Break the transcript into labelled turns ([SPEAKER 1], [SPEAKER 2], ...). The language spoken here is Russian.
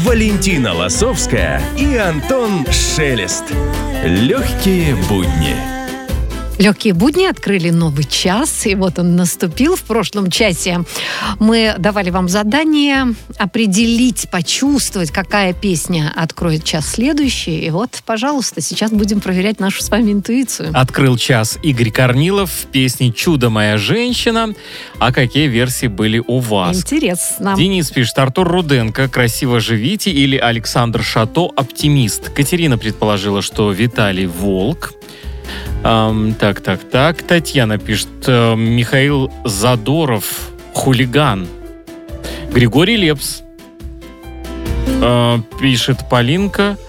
[SPEAKER 1] Валентина Лосовская и Антон Шелест. Легкие будни.
[SPEAKER 2] Легкие будни открыли новый час, и вот он наступил. В прошлом часе мы давали вам задание определить, почувствовать, какая песня откроет час следующий. И вот, пожалуйста, сейчас будем проверять нашу с вами интуицию.
[SPEAKER 3] Открыл час Игорь Корнилов в песне «Чудо моя женщина». А какие версии были у вас?
[SPEAKER 2] Интересно.
[SPEAKER 3] Денис пишет: Артур Руденко «Красиво живите» или Александр Шато «Оптимист». Катерина предположила, что Виталий Волк. Так. Татьяна пишет: Михаил Задоров «Хулиган». Григорий Лепс. Пишет Полинка: